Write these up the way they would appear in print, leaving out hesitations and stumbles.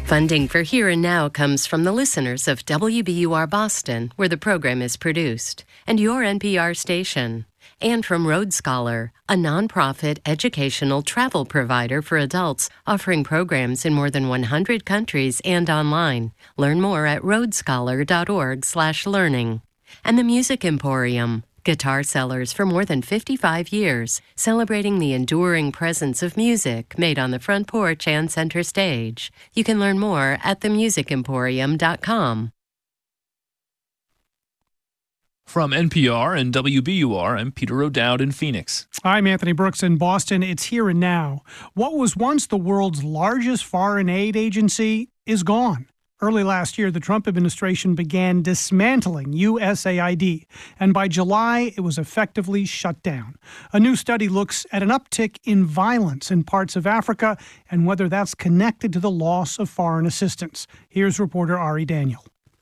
Funding for Here and Now comes from the listeners of WBUR Boston, where the program is produced, and your NPR station. And from Road Scholar, a nonprofit educational travel provider for adults offering programs in more than 100 countries and online. Learn more at roadscholar.org/learning. And the Music Emporium, guitar sellers for more than 55 years, celebrating the enduring presence of music made on the front porch and center stage. You can learn more at themusicemporium.com. From NPR and WBUR, I'm Peter O'Dowd in Phoenix. I'm Anthony Brooks in Boston. It's Here and Now. What was once the world's largest foreign aid agency is gone. Early last year, the Trump administration began dismantling USAID, and by July, it was effectively shut down. A new study looks at an uptick in violence in parts of Africa and whether that's connected to the loss of foreign assistance. Here's reporter Ari Daniel.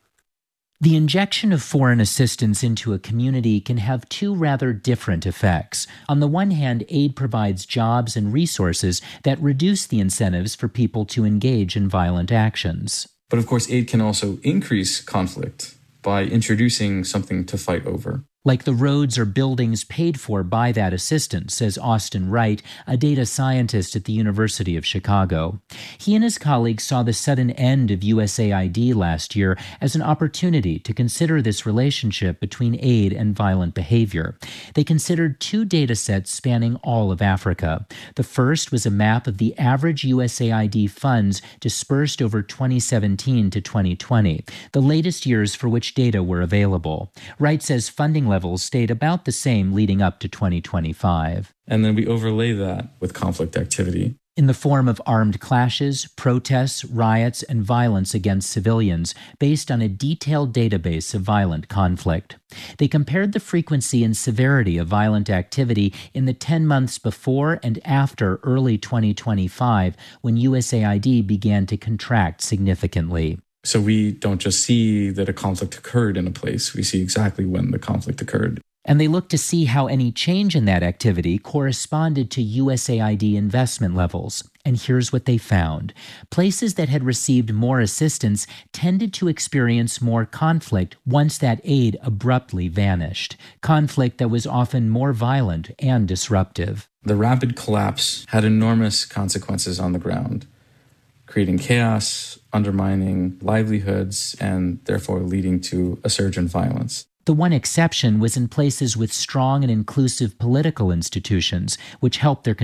The injection of foreign assistance into a community can have two rather different effects. On the one hand, aid provides jobs and resources that reduce the incentives for people to engage in violent actions. But of course, aid can also increase conflict by introducing something to fight over. Like the roads or buildings paid for by that assistance, says Austin Wright, a data scientist at the University of Chicago. He and his colleagues saw the sudden end of USAID last year as an opportunity to consider this relationship between aid and violent behavior. They considered two data sets spanning all of Africa. The first was a map of the average USAID funds dispersed over 2017 to 2020, the latest years for which data were available. Wright says funding levels stayed about the same leading up to 2025. And then we overlay that with conflict activity. In the form of armed clashes, protests, riots, and violence against civilians based on a detailed database of violent conflict. They compared the frequency and severity of violent activity in the 10 months before and after early 2025, when USAID began to contract significantly. So we don't just see that a conflict occurred in a place, we see exactly when the conflict occurred. And they looked to see how any change in that activity corresponded to USAID investment levels. And here's what they found. Places that had received more assistance tended to experience more conflict once that aid abruptly vanished. Conflict that was often more violent and disruptive. The rapid collapse had enormous consequences on the ground, creating chaos, undermining livelihoods, and therefore leading to a surge in violence. The one exception was in places with strong and inclusive political institutions, which helped their